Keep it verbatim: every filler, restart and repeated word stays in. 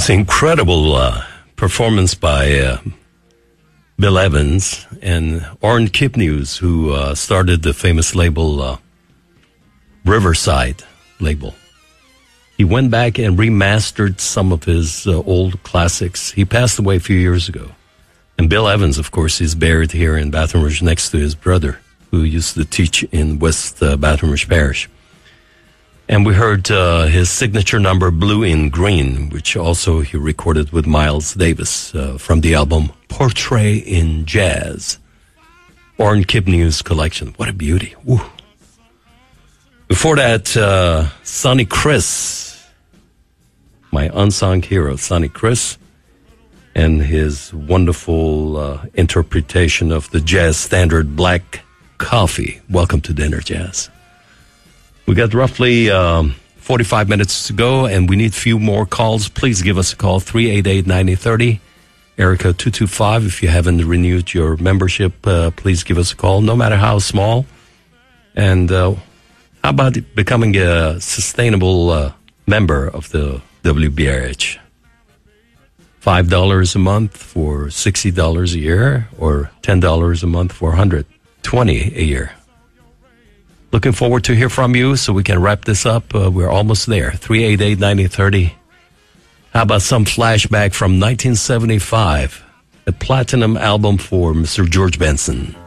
was an incredible uh, performance by uh, Bill Evans and Orrin Kipnews, who uh, started the famous label uh, Riverside label. He went back and remastered some of his uh, old classics. He passed away a few years ago. And Bill Evans, of course, is buried here in Baton Rouge next to his brother, who used to teach in West uh, Baton Rouge Parish. And we heard uh, his signature number, Blue in Green, which also he recorded with Miles Davis uh, from the album Portrait in Jazz. Orrin Kipnews collection. What a beauty. Woo. Before that, uh, Sonny Chris, my unsung hero, Sonny Chris, and his wonderful uh, interpretation of the jazz standard Black Coffee. Welcome to Dinner Jazz. We got roughly um, forty-five minutes to go, and we need a few more calls. Please give us a call, three eight eight, nine zero three zero, area code two two five. If you haven't renewed your membership, uh, please give us a call, no matter how small. And uh, how about becoming a sustainable uh, member of the W B R H? five dollars a month for sixty dollars a year, or ten dollars a month for one hundred twenty dollars a year. Looking forward to hear from you so we can wrap this up. Uh, we're almost there. three eight eight, nine zero three zero. How about some flashback from nineteen seventy-five? A platinum album for Mister George Benson.